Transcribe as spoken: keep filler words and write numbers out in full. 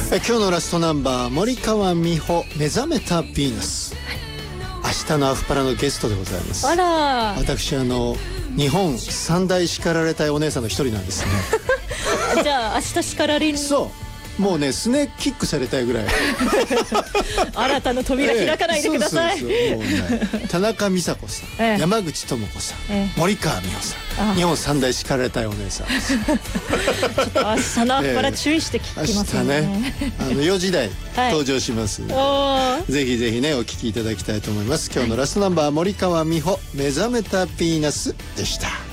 今日のラストナンバー、森川美穂、目覚めたヴィーナス。明日のアフパラのゲストでございます。 あら、 私あの日本三大叱られたいお姉さんの一人なんですね。 じゃあ明日叱られる。 そうもうね、すねキックされたいぐらい。 新たな扉開かないでください。 ええ、そうそうそう、もうね、田中美佐子さん、 ええ、 山口智子さん、ええ、森川美穂さん、日本三大叱られたいお姉さんです。 ちょっと明日のアフパラ注意して聞きますね。 明日ね、あのよじ台登場します、はい、ぜひぜひねお聞きいただきたいと思います。今日のラストナンバー、森川美穂、目覚めたヴィーナスでした。